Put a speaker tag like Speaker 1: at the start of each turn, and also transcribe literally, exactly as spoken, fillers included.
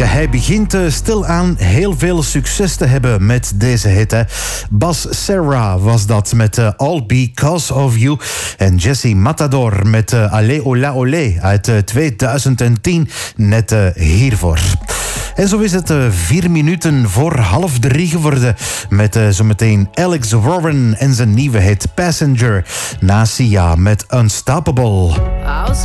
Speaker 1: Ja, hij begint uh, stilaan heel veel succes te hebben met deze hit. Hè. Bas Serra was dat met uh, All Because of You. En Jesse Matador met uh, Allez Ola Olé uit uh, tweeduizend tien. Net uh, hiervoor. En zo is het uh, vier minuten voor half drie geworden. Met uh, zometeen Alex Warren en zijn nieuwe hit Passenger. Na Sia met Unstoppable.